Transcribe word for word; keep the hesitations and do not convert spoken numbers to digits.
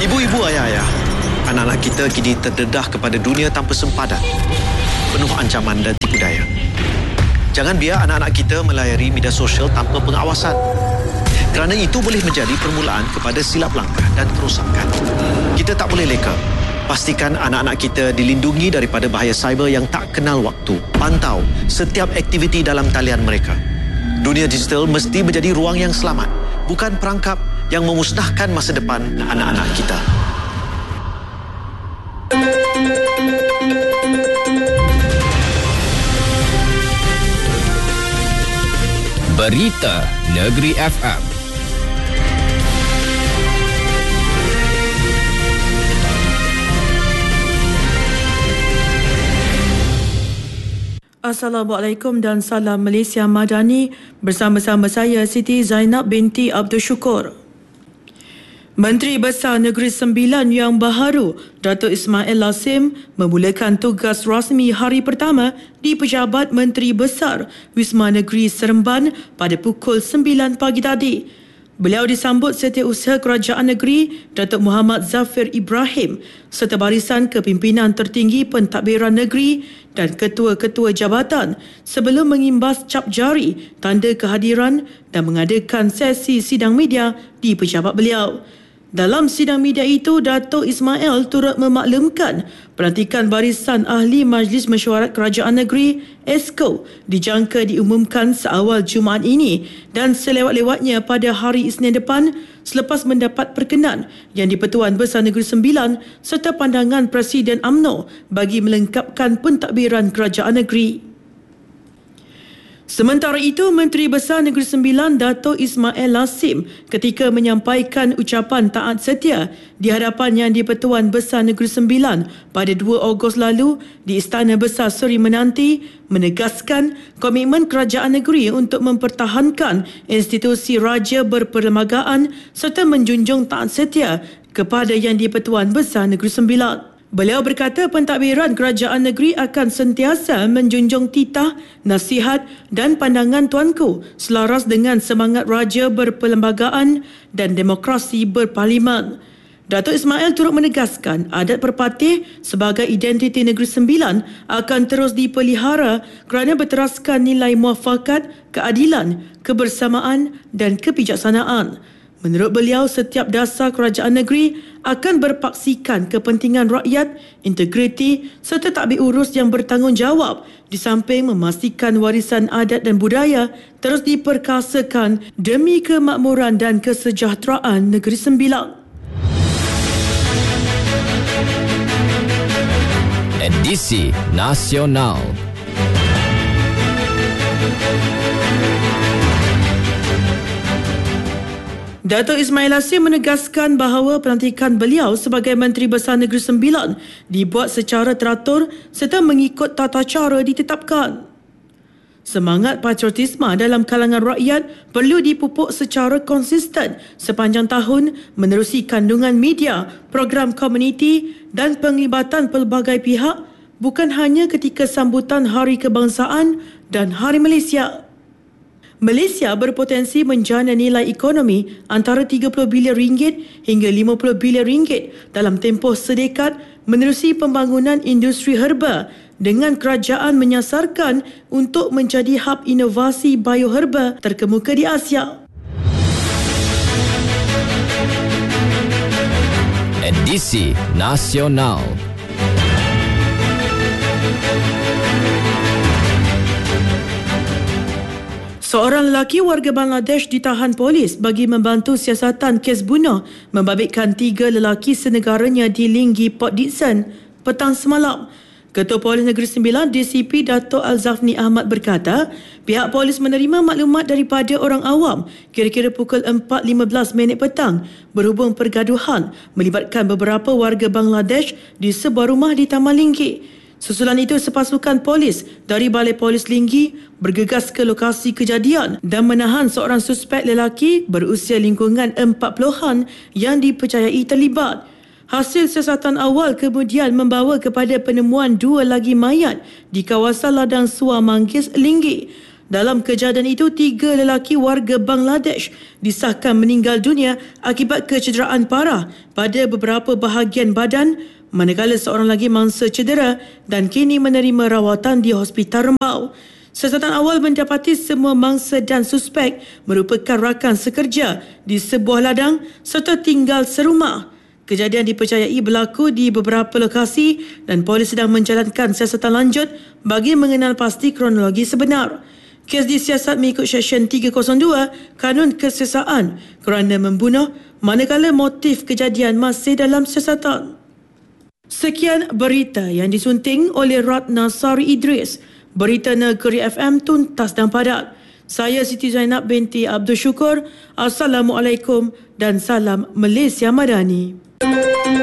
Ibu-ibu, ayah-ayah, anak-anak kita kini terdedah kepada dunia tanpa sempadan, penuh ancaman dan tipu daya. Jangan biar anak-anak kita melayari media sosial tanpa pengawasan, kerana itu boleh menjadi permulaan kepada silap langkah dan kerosakan. Kita tak boleh leka. Pastikan anak-anak kita dilindungi daripada bahaya cyber yang tak kenal waktu. Pantau setiap aktiviti dalam talian mereka. Dunia digital mesti menjadi ruang yang selamat, bukan perangkap yang memusnahkan masa depan anak-anak kita. Berita Negeri F M. Assalamualaikum dan salam Malaysia Madani. Bersama-sama saya Siti Zainab binti Abdul Syukur. Menteri Besar Negeri Sembilan yang baharu, Datuk Ismail Lassim, memulakan tugas rasmi hari pertama di Pejabat Menteri Besar Wisma Negeri Seremban pada pukul sembilan pagi tadi. Beliau disambut Setiausaha Kerajaan Negeri Datuk Muhammad Zafir Ibrahim serta barisan kepimpinan tertinggi pentadbiran negeri dan ketua-ketua jabatan sebelum mengimbas cap jari tanda kehadiran dan mengadakan sesi sidang media di pejabat beliau. Dalam sidang media itu, Datuk Ismail turut memaklumkan pelantikan barisan Ahli Majlis Mesyuarat Kerajaan Negeri (E S C O) dijangka diumumkan seawal Jumaat ini dan selewat-lewatnya pada hari Isnin depan selepas mendapat perkenan Yang di-Pertuan Besar Negeri Sembilan serta pandangan Presiden U M N O bagi melengkapkan pentadbiran kerajaan negeri. Sementara itu, Menteri Besar Negeri Sembilan Datuk Ismail Lassim ketika menyampaikan ucapan taat setia di hadapan Yang di-Pertuan Besar Negeri Sembilan pada dua Ogos lalu di Istana Besar Seri Menanti menegaskan komitmen kerajaan negeri untuk mempertahankan institusi raja berperlembagaan serta menjunjung taat setia kepada Yang di-Pertuan Besar Negeri Sembilan. Beliau berkata pentadbiran kerajaan negeri akan sentiasa menjunjung titah, nasihat dan pandangan tuanku selaras dengan semangat raja berperlembagaan dan demokrasi berparlimen. Datuk Ismail turut menegaskan adat perpatih sebagai identiti Negeri Sembilan akan terus dipelihara kerana berteraskan nilai muafakat, keadilan, kebersamaan dan kebijaksanaan. Menurut beliau, setiap dasar kerajaan negeri akan berpaksikan kepentingan rakyat, integriti serta tadbir urus yang bertanggungjawab di samping memastikan warisan adat dan budaya terus diperkasakan demi kemakmuran dan kesejahteraan Negeri Sembilan. Edisi Nasional. Datuk Ismail Lassim menegaskan bahawa pelantikan beliau sebagai Menteri Besar Negeri Sembilan dibuat secara teratur serta mengikut tata cara ditetapkan. Semangat patriotisme dalam kalangan rakyat perlu dipupuk secara konsisten sepanjang tahun menerusi kandungan media, program komuniti dan penglibatan pelbagai pihak bukan hanya ketika sambutan Hari Kebangsaan dan Hari Malaysia. Malaysia berpotensi menjana nilai ekonomi antara tiga puluh bilion ringgit hingga lima puluh bilion ringgit dalam tempoh sedekad menerusi pembangunan industri herba dengan kerajaan menyasarkan untuk menjadi hub inovasi bioherba terkemuka di Asia. Edisi Nasional. Seorang lelaki warga Bangladesh ditahan polis bagi membantu siasatan kes bunuh membabitkan tiga lelaki senegaranya di Linggi, Port Dickson petang semalam. Ketua Polis Negeri Sembilan D C P Dato' Al-Zafni Ahmad berkata, pihak polis menerima maklumat daripada orang awam kira-kira pukul empat lima belas minit petang berhubung pergaduhan melibatkan beberapa warga Bangladesh di sebuah rumah di Taman Linggi. Susulan itu, sepasukan polis dari Balai Polis Linggi bergegas ke lokasi kejadian dan menahan seorang suspek lelaki berusia lingkungan empat puluhan yang dipercayai terlibat. Hasil siasatan awal kemudian membawa kepada penemuan dua lagi mayat di kawasan Ladang Sua Manggis, Linggi. Dalam kejadian itu, tiga lelaki warga Bangladesh disahkan meninggal dunia akibat kecederaan parah pada beberapa bahagian badan, manakala seorang lagi mangsa cedera dan kini menerima rawatan di Hospital Rembau. Siasatan awal mendapati semua mangsa dan suspek merupakan rakan sekerja di sebuah ladang serta tinggal serumah. Kejadian dipercayai berlaku di beberapa lokasi dan polis sedang menjalankan siasatan lanjut bagi mengenal pasti kronologi sebenar. Kes disiasat mengikut Seksyen tiga kosong dua Kanun Kesesaan kerana membunuh, manakala motif kejadian masih dalam siasatan. Sekian berita yang disunting oleh Ratna Sari Idris. Berita Negeri F M tuntas dan padat. Saya Siti Zainab binti Abdul Syukur. Assalamualaikum dan salam Malaysia Madani.